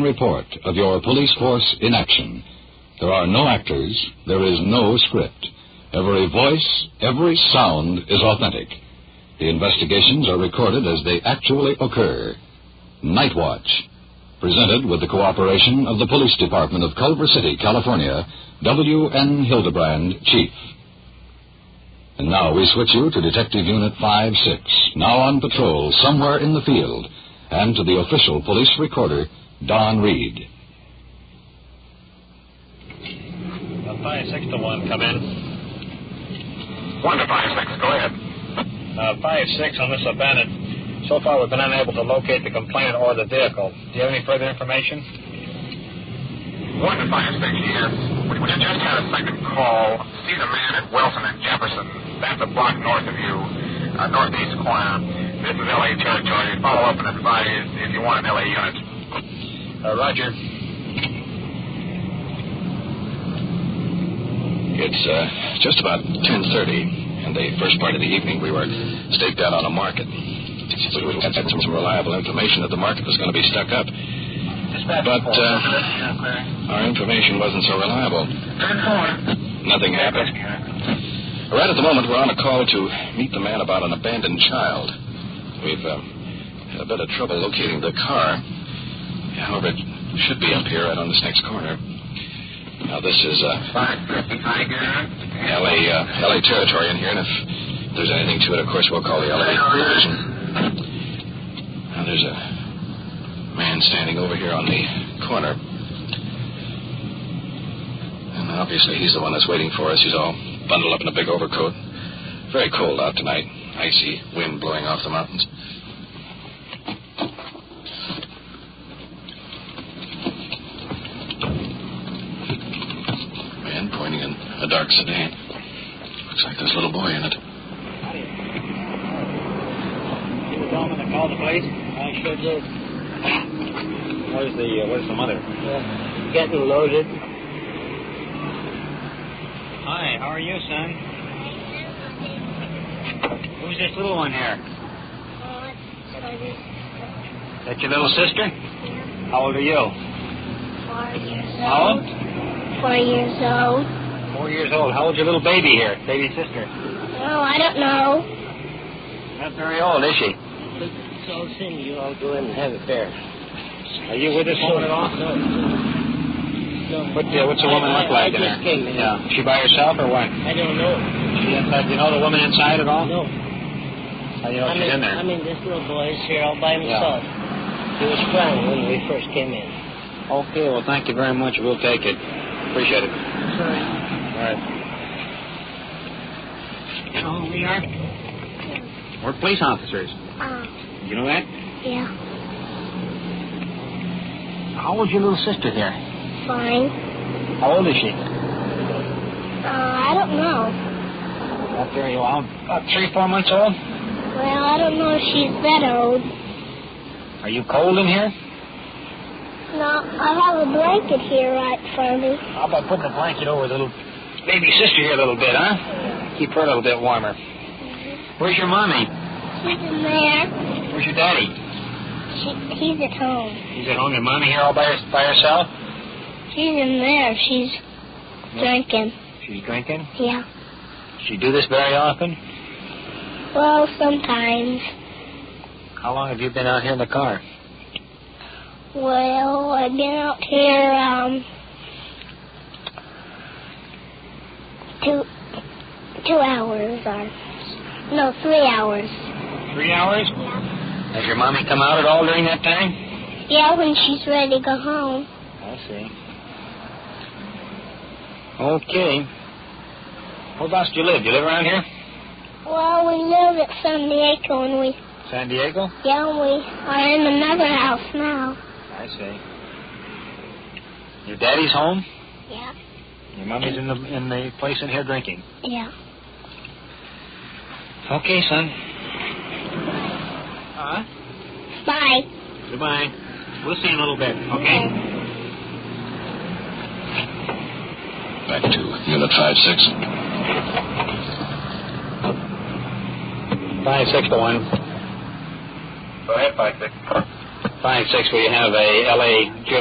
report of your police force in action. There are no actors. There is no script. Every voice, every sound is authentic. The investigations are recorded as they actually occur. Night Watch, presented with the cooperation of the Police Department of Culver City, California, W.N. Hildebrand, Chief. And now we switch you to Detective Unit 5-6, now on patrol somewhere in the field, and to the official police recorder, Don Reed. 5-6 to 1, come in. 1 to 5-6, go ahead. 5-6 on this abandoned. So far we've been unable to locate the complainant or the vehicle. Do you have any further information? 1 to 5-6, yes. We just had a second call. See the man at Wilson and Jefferson. That's a block north of you, northeast corner. This is L.A. territory. Follow up and advise if you want an L.A. unit. Roger. It's just about 10:30. In the first part of the evening, we were staked out on a market. We had some reliable information that the market was going to be stuck up. But our information wasn't so reliable. Nothing happened. Right at the moment, we're on a call to meet the man about an abandoned child. We've had a bit of trouble locating the car. However, it should be up here right on this next corner. Now, this is L.A. territory in here, and if there's anything to it, of course, we'll call the L.A. division. Now, there's a man standing over here on the corner. And obviously, he's the one that's waiting for us. He's all bundled up in a big overcoat. Very cold out tonight. Icy wind blowing off the mountains. Man pointing in a dark sedan. Looks like there's a little boy in it. You were going to call the police? I sure did. Where's the mother? Getting loaded. Hi, how are you, son? Who's this little one here? That your little sister? Yeah. How old are you? 4 years old. How old? 4 years old. 4 years old. How old's your little baby here? Baby sister? Oh, I don't know. Not very old, is she? So soon you all go in and have it there. Are you with this woman at all? No. What's the woman look like in there? I just came in. Yeah. She by herself or what? I don't know. She inside? Do you know the woman inside at all? No. How do you know she's in there? I mean, this little boy is here all by himself. He was crying when we first came in. Okay, well, thank you very much. We'll take it. Appreciate it. Sorry. All right. You know who we are? We're police officers. You know that? Yeah. How old's your little sister here? Fine. How old is she? I don't know. Not very old. About 3-4 months old? Well, I don't know if she's that old. Are you cold in here? No, I have a blanket here right in front of me. How about putting a blanket over the little baby sister here a little bit, huh? Keep her a little bit warmer. Where's your mommy? She's in there. Where's your daddy? He's at home. He's at home. Your mommy here all by herself? She's in there. She's drinking. She's drinking? Yeah. Does she do this very often? Well, sometimes. How long have you been out here in the car? Well, I've been out here, 2 hours, or... No, 3 hours. 3 hours? Yeah. Has your mommy come out at all during that time? Yeah, when she's ready to go home. I see. Okay. Whereabouts do you live? Do you live around here? Well, we live at San Diego, and we... San Diego? Yeah, we are in another house now. I see. Your daddy's home? Yeah. Your mommy's in the place in here drinking? Yeah. Okay, son. Bye. Goodbye. We'll see you in a little bit, okay? Back to Unit 5-6. 5-6 to 1. Go ahead, 5-6. 5-6, will you have a L.A.